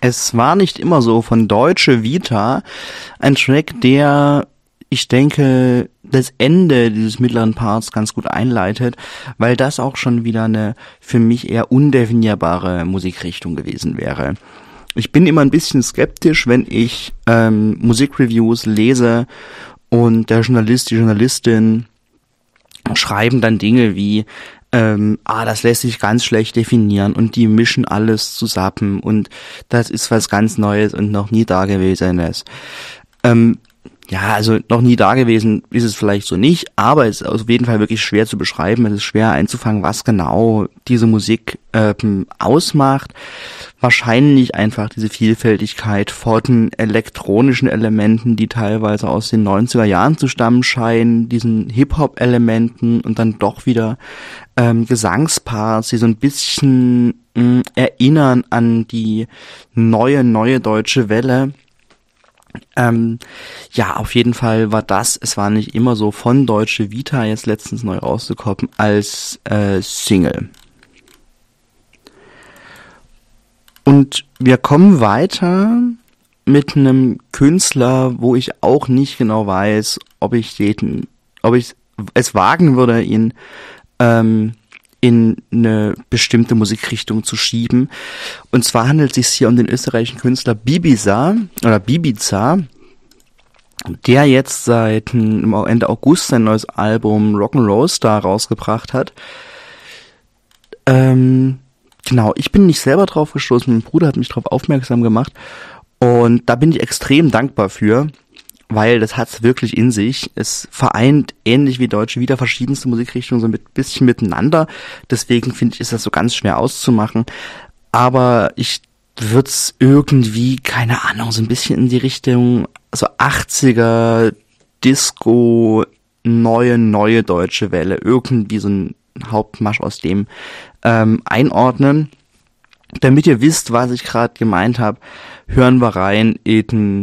Es war nicht immer so von Deutsche Vita, ein Track, der, ich denke, das Ende dieses mittleren Parts ganz gut einleitet, weil das auch schon wieder eine für mich eher undefinierbare Musikrichtung gewesen wäre. Ich bin immer ein bisschen skeptisch, wenn ich Musikreviews lese und der Journalist, die Journalistin schreiben dann Dinge wie das lässt sich ganz schlecht definieren und die mischen alles zusammen und das ist was ganz Neues und noch nie Dagewesenes. Also noch nie dagewesen ist es vielleicht so nicht, aber es ist auf jeden Fall wirklich schwer zu beschreiben. Es ist schwer einzufangen, was genau diese Musik ausmacht. Wahrscheinlich einfach diese Vielfältigkeit von elektronischen Elementen, die teilweise aus den 90er Jahren zu stammen scheinen, diesen Hip-Hop-Elementen und dann doch wieder Gesangsparts, die so ein bisschen erinnern an die neue deutsche Welle. Auf jeden Fall war es war nicht immer so von Deutsche Vita jetzt letztens neu rausgekommen als Single. Und wir kommen weiter mit einem Künstler, wo ich auch nicht genau weiß, ob ich es wagen würde, ihn in eine bestimmte Musikrichtung zu schieben. Und zwar handelt es sich hier um den österreichischen Künstler Bibiza, der jetzt seit Ende August sein neues Album Rock'n'Roll Star rausgebracht hat. Ich bin nicht selber drauf gestoßen, mein Bruder hat mich darauf aufmerksam gemacht und da bin ich extrem dankbar für, weil das hat's wirklich in sich. Es vereint ähnlich wie Deutsche Vita verschiedenste Musikrichtungen so ein bisschen miteinander. Deswegen finde ich, ist das so ganz schwer auszumachen. Aber ich würde es irgendwie, keine Ahnung, so ein bisschen in die Richtung so 80er Disco, neue deutsche Welle, irgendwie so ein Hauptmarsch aus dem einordnen. Damit ihr wisst, was ich gerade gemeint habe, hören wir rein in